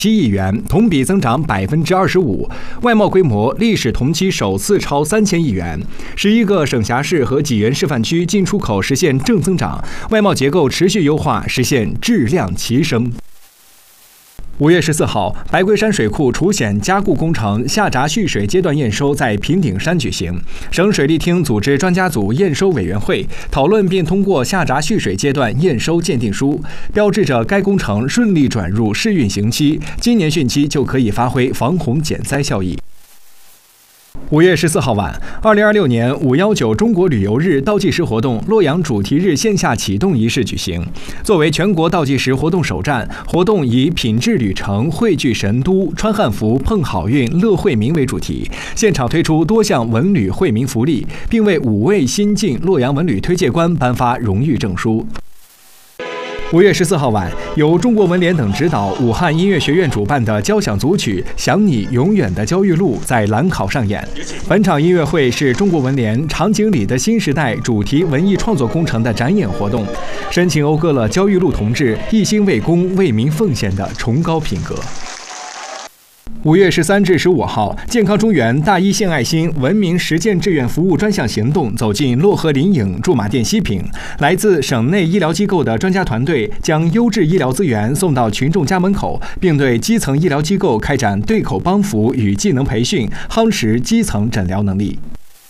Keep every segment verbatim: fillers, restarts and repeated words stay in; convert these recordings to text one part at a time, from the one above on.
七亿元，同比增长百分之二十五，外贸规模历史同期首次超三千亿元。十一个省辖市和济源示范区进出口实现正增长，外贸结构持续优化，实现质量齐升。五月十四号，白龟山水库除险加固工程下闸蓄水阶段验收在平顶山举行。省水利厅组织专家组验收委员会讨论并通过下闸蓄水阶段验收鉴定书，标志着该工程顺利转入试运行期，今年汛期就可以发挥防洪减灾效益。五月十四号晚，二零二六年五幺九中国旅游日倒计时活动洛阳主题日线下启动仪式举行。作为全国倒计时活动首站，活动以品质旅程汇聚神都、穿汉服、碰好运、乐惠民为主题，现场推出多项文旅惠民福利，并为五位新晋洛阳文旅推介官颁发荣誉证书。五月十四号晚，由中国文联等指导，武汉音乐学院主办的交响组曲《想你永远的焦裕禄》在兰考上演。本场音乐会是中国文联场景里的新时代主题文艺创作工程的展演活动，深情讴歌了焦裕禄同志一心为公、为民奉献的崇高品格。五月十三至十五号，健康中原大一献爱心文明实践志愿服务专项行动走进漯河临颍驻马店西坪，来自省内医疗机构的专家团队将优质医疗资源送到群众家门口，并对基层医疗机构开展对口帮扶与技能培训，夯实基层诊疗能力。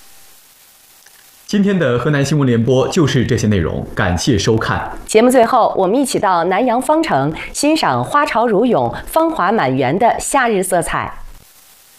今天的河南新闻联播就是这些内容，感谢收看。 节目最后，我们一起到南阳方城欣赏花朝如涌、芳华满园的夏日色彩。